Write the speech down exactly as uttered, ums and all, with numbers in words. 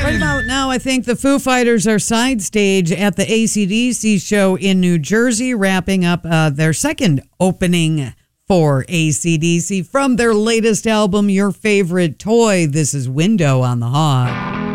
Right about now, I think the Foo Fighters are side stage at the A C D C show in New Jersey, wrapping up uh, their second opening for A C D C from their latest album, Your Favorite Toy. This is Window on the Hog.